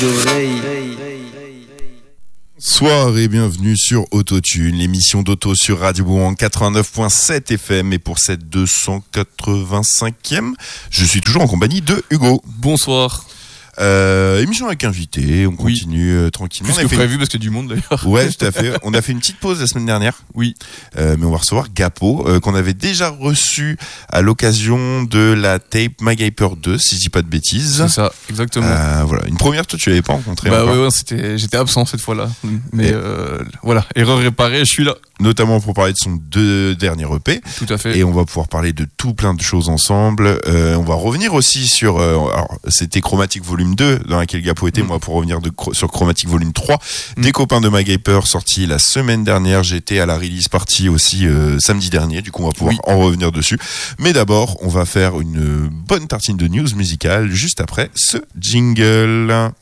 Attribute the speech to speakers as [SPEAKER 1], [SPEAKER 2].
[SPEAKER 1] Bonsoir et bienvenue sur Autotune, l'émission d'auto sur Radio Bouan 89.7 FM. Et pour cette 285e, je suis toujours en compagnie de Hugo.
[SPEAKER 2] Bonsoir.
[SPEAKER 1] Émission avec invité, on continue tranquillement.
[SPEAKER 2] Plus que prévu parce qu'il y a du monde d'ailleurs.
[SPEAKER 1] Ouais, tout à fait. On a fait une petite pause la semaine dernière.
[SPEAKER 2] Oui.
[SPEAKER 1] Mais on va recevoir Gapo, qu'on avait déjà reçu à l'occasion de la tape MacGyver 2, si je dis pas de bêtises.
[SPEAKER 2] C'est ça, exactement.
[SPEAKER 1] Voilà, une première, toi tu l'avais pas rencontré.
[SPEAKER 2] Bah
[SPEAKER 1] encore.
[SPEAKER 2] ouais, j'étais absent cette fois-là. Mais voilà, erreur réparée, je suis là.
[SPEAKER 1] Notamment pour parler de son dernier EP.
[SPEAKER 2] Tout à fait.
[SPEAKER 1] Et on va pouvoir parler de tout plein de choses ensemble. On va revenir aussi sur... alors, c'était Chromatic Volume 2 dans laquelle Gapo était. Moi, pour revenir sur Chromatic Volume 3. Des copains de MacGyver sortis la semaine dernière. J'étais à la release party aussi samedi dernier. Du coup, on va pouvoir en revenir dessus. Mais d'abord, on va faire une bonne partie de news musicale juste après ce jingle.